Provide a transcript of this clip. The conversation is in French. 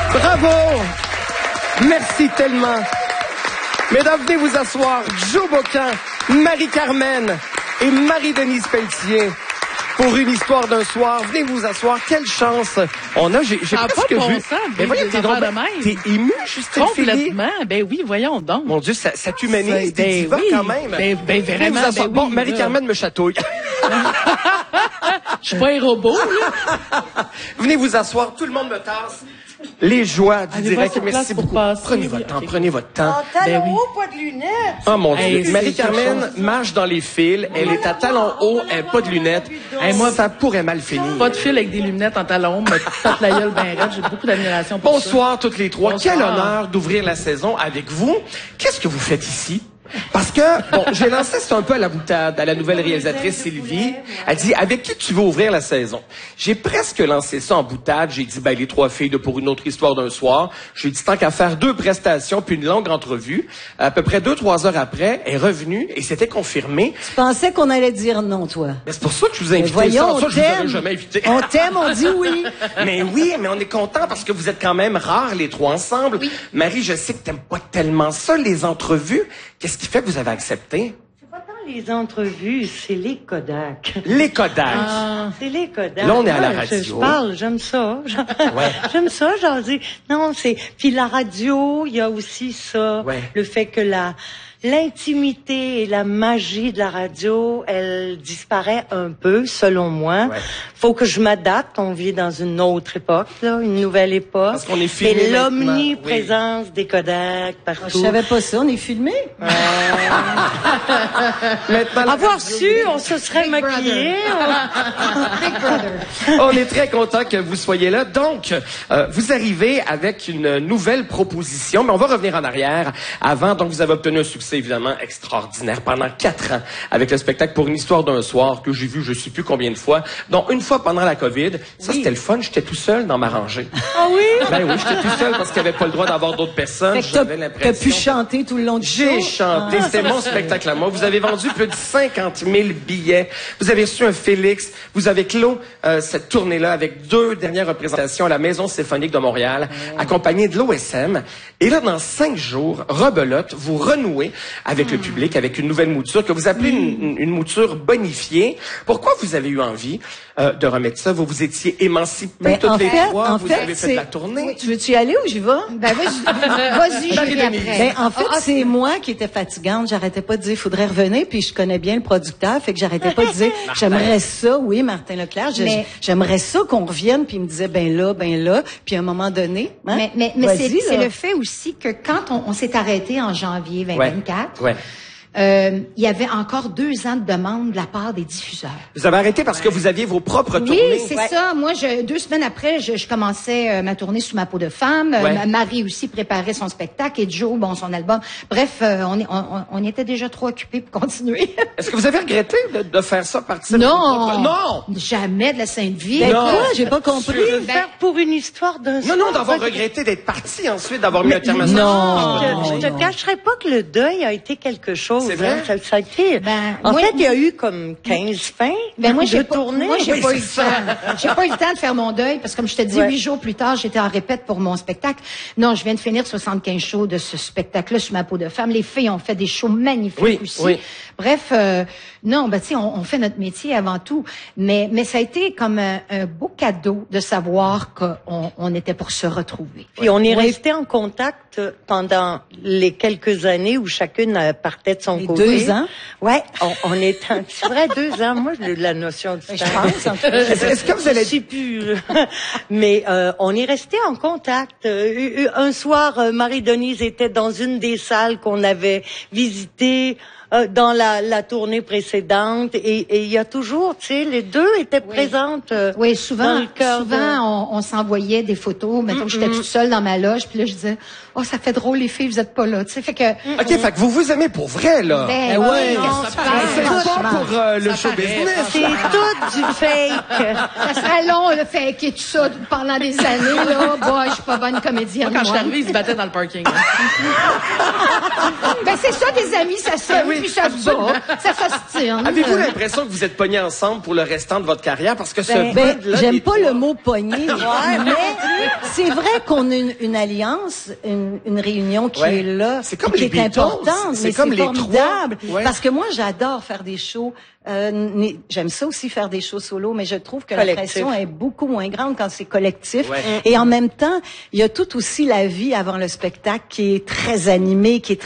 Bravo! Merci tellement. Mesdames, venez vous asseoir. Joe Bocan, Marie-Carmen et Marie-Denise Pelletier. Pour une histoire d'un soir, venez vous asseoir. Quelle chance on a. J'ai presque vu. Mais voyons, t'es ému, Justine Philly. Complètement. Ben oui, voyons donc. Mon Dieu, ça t'humanise. T'es diva quand même. Ben vraiment. Bon, Marie-Carmen me chatouille. Je suis pas un robot, là. Venez vous asseoir. Tout le monde me tasse. Les joies du Allez direct. voir sur Merci place pour beaucoup. passer. Prenez votre temps, prenez votre temps. En talons hauts, pas de lunettes. Oh mon Dieu. Hey, Marie-Carmen marche dans les fils. Elle est à talons hauts. Elle n'a pas de lunettes. Hey, moi, ça pourrait mal finir. Pas de fil avec des lunettes en talons, me tape la gueule ben raide. J'ai beaucoup d'admiration pour ça. Bonsoir toutes les trois. Bonsoir. Quel honneur d'ouvrir la saison avec vous. Qu'est-ce que vous faites ici? Parce que, bon, j'ai lancé ça un peu à la boutade, à la nouvelle réalisatrice Sylvie. Elle dit, avec qui tu veux ouvrir la saison? J'ai presque lancé ça en boutade. J'ai dit, ben, les trois filles de Pour une autre histoire d'un soir. J'ai dit, tant qu'à faire 2 prestations puis une longue entrevue. À peu près 2-3 heures après, elle est revenue et c'était confirmé. Tu pensais qu'on allait dire non, toi? Mais c'est pour ça que je vous ai invité. Voyons, ça, on je vous aurais t'aime. jamais invité. On t'aime, on dit oui. Mais oui, mais on est content parce que vous êtes quand même rares, les trois ensemble. Oui. Marie, je sais que t'aimes pas tellement ça, les entrevues. Qu'est-ce qui fait que vous avez accepté? C'est pas tant les entrevues, c'est les Kodak. Les Kodak. C'est les Kodak. Là, on est à la Ouais, radio. Je parle, j'aime ça. Ouais. J'aime ça, j'en dis. Non, c'est... Puis la radio, il y a aussi ça. Ouais. Le fait que l'intimité et la magie de la radio, elle disparaît un peu, selon moi. Ouais. Faut que je m'adapte. On vit dans une autre époque, là, une nouvelle époque. Parce qu'on est filmé Et maintenant. l'omniprésence des Kodak partout. Je savais pas ça, on est filmé. Maintenant, la Avoir radio- su, on se serait maquillé. On est très content que vous soyez là. Donc, vous arrivez avec une nouvelle proposition, mais on va revenir en arrière. Avant, donc, vous avez obtenu un succès évidemment extraordinaire pendant 4 ans avec le spectacle Pour une histoire d'un soir que j'ai vu je sais plus combien de fois, dont une fois pendant la COVID. Ça, c'était le fun. J'étais tout seul dans ma rangée. Ah oui? Ben oui, j'étais tout seul parce qu'il n'y avait pas le droit d'avoir d'autres personnes. Fait que J'avais t'as l'impression... pu chanter tout le long du show. J'ai chanté. C'était mon spectacle à moi. Vous avez vendu plus de 50 000 billets. Vous avez reçu un Félix. Vous avez clos cette tournée-là avec 2 dernières représentations à la Maison symphonique de Montréal, accompagnées de l'OSM. Et là, dans 5 jours, rebelote, vous renouez avec le public, avec une nouvelle mouture que vous appelez une mouture bonifiée. Pourquoi vous avez eu envie de remettre ça? Vous vous étiez émancipés toutes les trois. Vous avez fait de la tournée. Oui, tu veux-tu y aller ou j'y vais? Ben vas-y, je vais après. Ben, en fait, c'est moi qui étais fatigante. J'arrêtais pas de dire, faudrait revenir, puis je connais bien le producteur, fait que j'arrêtais pas de dire, j'aimerais ça, oui, Martin Leclerc, j'aimerais ça qu'on revienne, puis il me disait, ben là, puis à un moment donné, hein? Mais Vas-y, c'est là. le fait aussi que quand on s'est arrêté en janvier 2024, Ouais. il y avait encore 2 ans de demande de la part des diffuseurs. Vous avez arrêté parce que vous aviez vos propres tournées. Oui, c'est ça. Moi, 2 semaines après, je commençais ma tournée Sous ma peau de femme. Ouais. Marie aussi préparait son spectacle et Joe, son album. Bref, on était déjà trop occupés pour continuer. Est-ce que vous avez regretté de faire ça partir? Non. Non! Jamais de la Sainte Vie. Ben Non. quoi? J'ai pas compris. De faire pour une histoire d'un Non, d'avoir regretté d'être parti ensuite, d'avoir mis un terme à ça. Je te cacherai pas que le deuil a été quelque chose. C'est vrai? Hein. Ça a été... en moi- fait, il y a eu comme 15 fins Moi, de j'ai pas, tournée. moi, j'ai Oui, pas eu c'est le temps. J'ai pas eu le temps de faire mon deuil parce que comme je te dis, 8 jours plus tard, j'étais en répète pour mon spectacle. Non, je viens de finir 75 shows de ce spectacle-là Sous ma peau de femme. Les filles ont fait des shows magnifiques aussi. Oui. Bref, non, tu sais, on fait notre métier avant tout. Mais ça a été comme un beau cadeau de savoir qu'on était pour se retrouver. Puis on est resté en contact pendant les quelques années où chacune partait de son Les côté. 2 ans? Ouais, on est c'est vrai 2 ans. Moi, j'ai la notion du temps. Je pense, en fait. Est-ce que vous allez... Je sais plus. Mais on est resté en contact. Un soir, Marie-Denise était dans une des salles qu'on avait visitées dans la tournée précédente et il y a toujours, tu sais, les deux étaient présentes. Oui, souvent, dans le cœur on s'envoyait des photos. Mettons que j'étais toute seule dans ma loge, puis là je disais, oh ça fait drôle les filles, vous êtes pas là, tu sais, fait que. OK, fait que vous aimez pour vrai, là. Ben ouais, non, ça c'est paraît. C'est pas- pas pour le show business. C'est tout du fake. Ça serait long, le fait et tout ça pendant des années, là. Boy, je suis pas bonne comédienne. Moi, quand je suis moi. arrivée, ils se battaient dans le parking. Ben, c'est ça, des amis, ça s'aime, oui. puis ça se bat, ça s'ostine. Avez-vous l'impression que vous êtes pognés ensemble pour le restant de votre carrière? Parce que ce Ben, band-là, j'aime les pas trois- le mot pogné, mais c'est vrai qu'on a une alliance, une réunion qui est là, c'est comme qui les est Beatles. importante, C'est mais comme c'est les formidable. trois. Ouais. Parce que moi, j'adore faire des shows. J'aime ça aussi faire des shows solo, mais je trouve que Collectif. la pression est beaucoup moins grande quand c'est collectif. Ouais. Et en même temps, il y a tout aussi la vie avant le spectacle qui est très animée, qui est